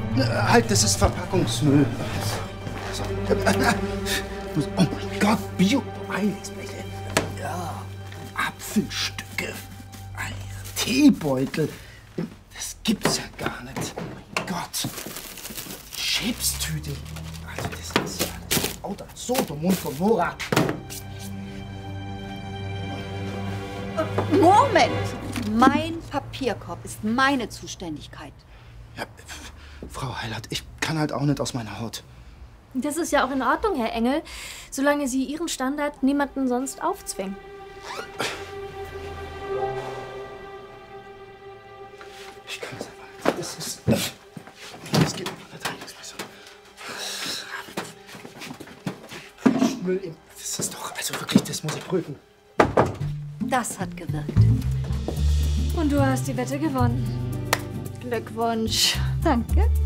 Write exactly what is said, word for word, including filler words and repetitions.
Halt, das ist Verpackungsmüll. Oh mein Gott, Bio-Eisbecher. Ja, Apfelstücke. Teebeutel. Das gibt's ja gar nicht. Oh mein Gott. Chipstüte. Also das ist ja Auto Sodom und Gomorra. Moment! Mein Papierkorb ist meine Zuständigkeit. Ja, Frau Heilert, ich kann halt auch nicht aus meiner Haut. Das ist ja auch in Ordnung, Herr Engel, solange Sie Ihren Standard niemanden sonst aufzwingen. Ich kann es einfach nicht. Das ist... Das geht einfach nicht. Müll im... Das ist doch... Also wirklich, das muss ich prüfen. Das hat gewirkt. Und du hast die Wette gewonnen. Glückwunsch. Danke.